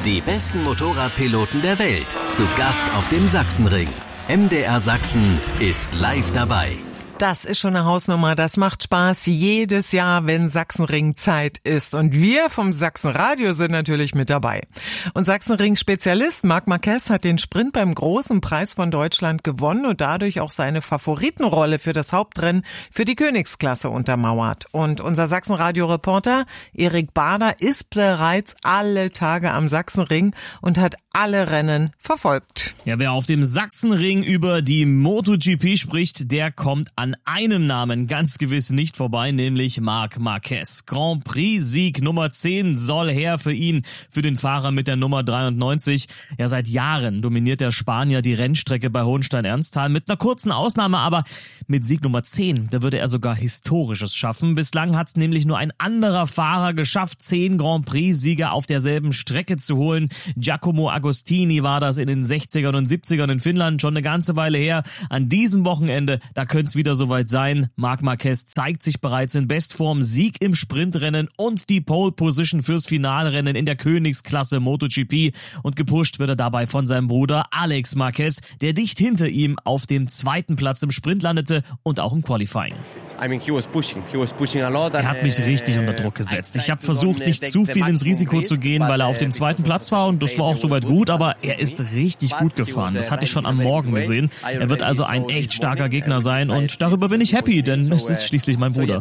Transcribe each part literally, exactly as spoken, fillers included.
Die besten Motorradpiloten der Welt zu Gast auf dem Sachsenring. M D R Sachsen ist live dabei. Das ist schon eine Hausnummer, das macht Spaß jedes Jahr, wenn Sachsenring-Zeit ist. Und wir vom Sachsenradio sind natürlich mit dabei. Und Sachsenring-Spezialist Marc Marquez hat den Sprint beim Großen Preis von Deutschland gewonnen und dadurch auch seine Favoritenrolle für das Hauptrennen für die Königsklasse untermauert. Und unser Sachsenradio-Reporter Erik Bader ist bereits alle Tage am Sachsenring und hat alle Rennen verfolgt. Ja, wer auf dem Sachsenring über die MotoGP spricht, der kommt an einem Namen ganz gewiss nicht vorbei, nämlich Marc Marquez. Grand Prix-Sieg Nummer zehn soll her für ihn, für den Fahrer mit der Nummer dreiundneunzig. Ja, seit Jahren dominiert der Spanier die Rennstrecke bei Hohenstein-Ernsthal mit einer kurzen Ausnahme, aber mit Sieg Nummer zehn, da würde er sogar Historisches schaffen. Bislang hat's nämlich nur ein anderer Fahrer geschafft, zehn Grand Prix-Siege auf derselben Strecke zu holen. Giacomo Agostini war das in den sechzigern und siebzigern in Finnland, schon eine ganze Weile her. An diesem Wochenende, da könnte es wieder soweit sein. Marc Marquez zeigt sich bereits in Bestform, Sieg im Sprintrennen und die Pole Position fürs Finalrennen in der Königsklasse MotoGP. Und gepusht wird er dabei von seinem Bruder Alex Marquez, der dicht hinter ihm auf dem zweiten Platz im Sprint landete und auch im Qualifying. Er hat mich richtig unter Druck gesetzt. Ich habe versucht, nicht zu viel ins Risiko zu gehen, weil er auf dem zweiten Platz war und das war auch soweit gut, aber er ist richtig gut gefahren. Das hatte ich schon am Morgen gesehen. Er wird also ein echt starker Gegner sein und darüber bin ich happy, denn es ist schließlich mein Bruder.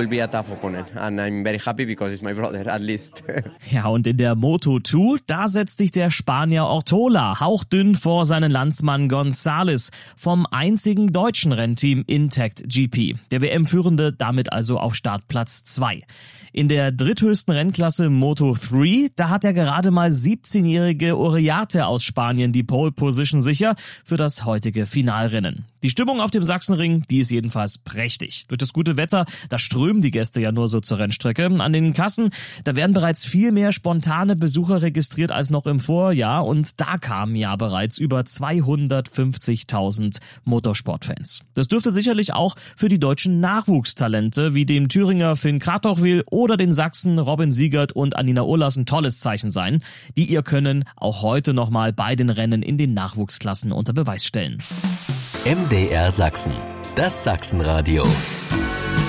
Ja, und in der Moto zwei, da setzt sich der Spanier Ortola hauchdünn vor seinen Landsmann González vom einzigen deutschen Rennteam Intact G P. Der W M-Führende damit also auf Startplatz zwei. In der dritthöchsten Rennklasse Moto drei, da hat der gerade mal siebzehnjährige Uriarte aus Spanien die Pole Position sicher für das heutige Finalrennen. Die Stimmung auf dem Sachsenring, die ist jedenfalls prächtig. Durch das gute Wetter, da strömen die Gäste ja nur so zur Rennstrecke. An den Kassen, da werden bereits viel mehr spontane Besucher registriert als noch im Vorjahr und da kamen ja bereits über zweihundertfünfzigtausend Motorsportfans. Das dürfte sicherlich auch für die deutschen Nachwuchstalente wie dem Thüringer Finn Kratochwil oder den Sachsen Robin Siegert und Anina Urlas ein tolles Zeichen sein, die ihr Können auch heute nochmal bei den Rennen in den Nachwuchsklassen unter Beweis stellen. M D R Sachsen, das Sachsenradio.